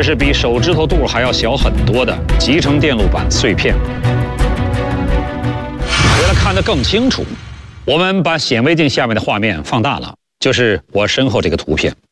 这是比手指头肚还要小很多的集成电路板碎片。为了看得更清楚，我们把显微镜下面的画面放大了，就是我身后这个图片。